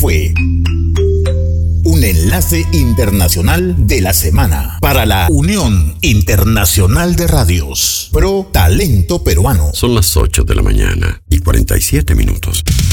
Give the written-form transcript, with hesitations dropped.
fue un enlace internacional de la semana para la Unión Internacional de Radios Pro Talento Peruano. Son las 8 de la mañana y 47 minutos.